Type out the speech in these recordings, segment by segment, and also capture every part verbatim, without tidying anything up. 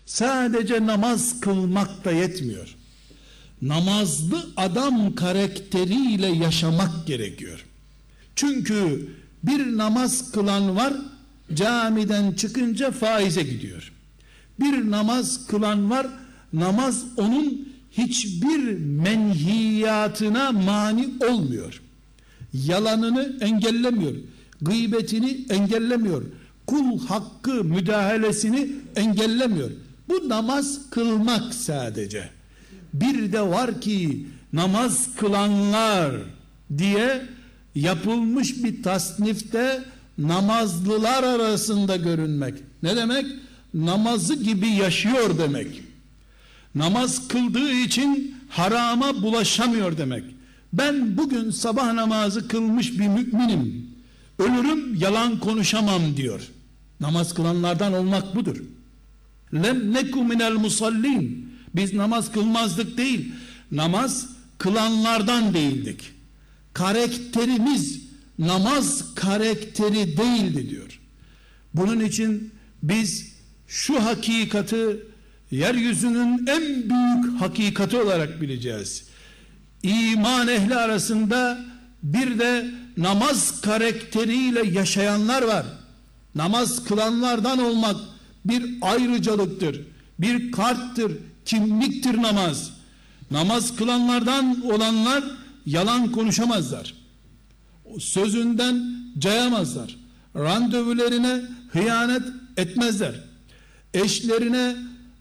Sadece namaz kılmak da yetmiyor. Namazlı adam karakteriyle yaşamak gerekiyor. Çünkü bir namaz kılan var, camiden çıkınca faize gidiyor. Bir namaz kılan var, namaz onun hiçbir menhiyatına mani olmuyor. Yalanını engellemiyor, gıybetini engellemiyor, kul hakkı müdahalesini engellemiyor. Bu namaz kılmak sadece. Bir de var ki namaz kılanlar diye yapılmış bir tasnifte namazlılar arasında görünmek. Ne demek? Namazı gibi yaşıyor demek. Namaz kıldığı için harama bulaşamıyor demek. Ben bugün sabah namazı kılmış bir müminim, ölürüm yalan konuşamam diyor. Namaz kılanlardan olmak budur. Lem neku minel musallin. Biz namaz kılmazdık değil, namaz kılanlardan değildik. Karakterimiz namaz karakteri değildi diyor. Bunun için biz şu hakikati yeryüzünün en büyük hakikati olarak bileceğiz. İman ehli arasında bir de namaz karakteriyle yaşayanlar var. Namaz kılanlardan olmak bir ayrıcalıktır, bir karttır, kimliktir namaz. Namaz kılanlardan olanlar yalan konuşamazlar. Sözünden cayamazlar. Randevularına hıyanet etmezler. Eşlerine,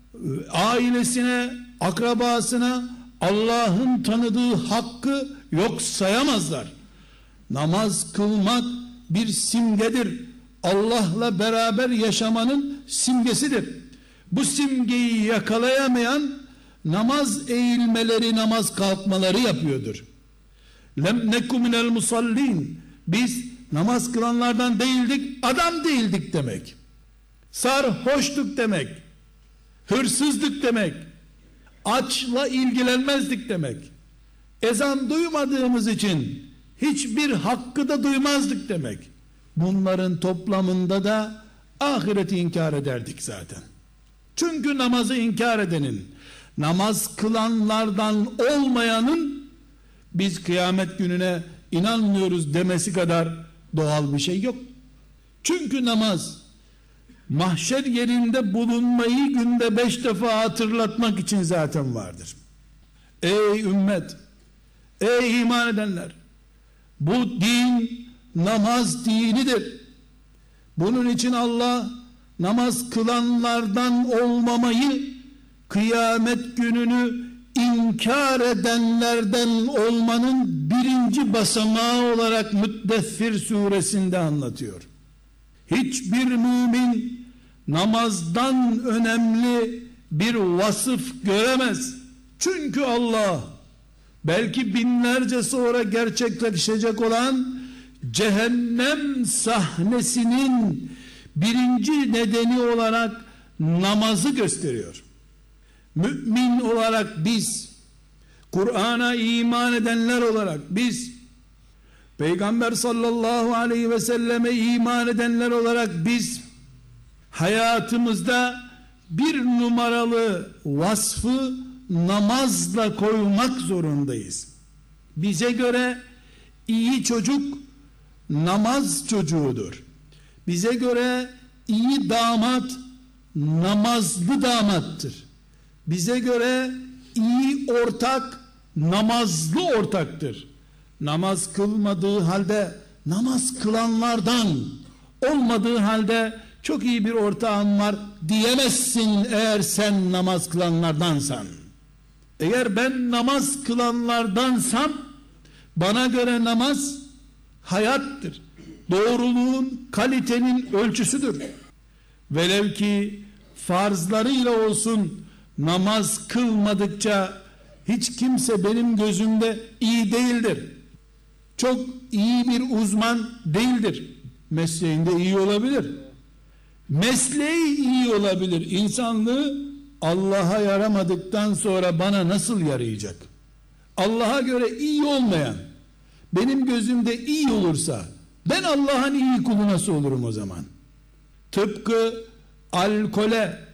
ailesine, akrabasına Allah'ın tanıdığı hakkı yok sayamazlar. Namaz kılmak bir simgedir. Allah'la beraber yaşamanın simgesidir. Bu simgeyi yakalayamayan namaz eğilmeleri, namaz kalkmaları yapıyordur. Lem neku minel musallin. Biz namaz kılanlardan değildik, adam değildik demek. Sarhoşluk demek. Hırsızlık demek. Açla ilgilenmezdik demek. Ezan duymadığımız için hiçbir hakkı da duymazdık demek. Bunların toplamında da ahireti inkar ederdik zaten. Çünkü namazı inkar edenin, namaz kılanlardan olmayanın biz kıyamet gününe inanmıyoruz demesi kadar doğal bir şey yok. Çünkü namaz mahşer yerinde bulunmayı günde beş defa hatırlatmak için zaten vardır. Ey ümmet, ey iman edenler, bu din namaz dinidir. Bunun için Allah namaz kılanlardan olmamayı, kıyamet gününü inkar edenlerden olmanın birinci basamağı olarak Müddessir suresinde anlatıyor. Hiçbir mümin namazdan önemli bir vasıf göremez. Çünkü Allah belki binlerce sonra gerçekleşecek olan cehennem sahnesinin birinci nedeni olarak namazı gösteriyor. Mümin olarak biz, Kur'an'a iman edenler olarak biz, Peygamber sallallahu aleyhi ve selleme iman edenler olarak biz hayatımızda bir numaralı vasfı namazla koymak zorundayız. Bize göre iyi çocuk namaz çocuğudur. Bize göre iyi damat namazlı damattır. Bize göre iyi ortak namazlı ortaktır. Namaz kılmadığı halde, namaz kılanlardan olmadığı halde çok iyi bir ortağım var diyemezsin eğer sen namaz kılanlardansan. Eğer ben namaz kılanlardansam bana göre namaz hayattır. Doğruluğun, kalitenin ölçüsüdür. Velev ki farzlarıyla olsun namaz kılmadıkça hiç kimse benim gözümde iyi değildir. Çok iyi bir uzman değildir. Mesleğinde iyi olabilir. Mesleği iyi olabilir. İnsanlığı Allah'a yaramadıktan sonra bana nasıl yarayacak? Allah'a göre iyi olmayan benim gözümde iyi olursa ben Allah'ın iyi kulu nasıl olurum o zaman? Tıpkı alkole